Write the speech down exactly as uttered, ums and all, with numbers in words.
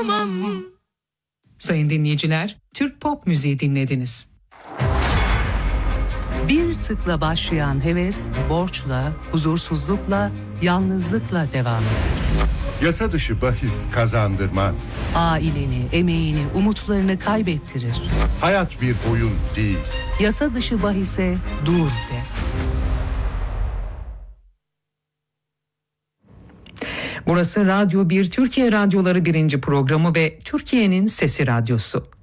dayanamam. Sayın dinleyiciler, Türk pop müziği dinlediniz. Bir tıkla başlayan heves, borçla, huzursuzlukla, yalnızlıkla devam eder. Yasa dışı bahis kazandırmaz. Aileni, emeğini, umutlarını kaybettirir. Hayat bir oyun değil. Yasa dışı bahise dur de. Burası Radyo bir, Türkiye Radyoları birinci programı ve Türkiye'nin Sesi Radyosu.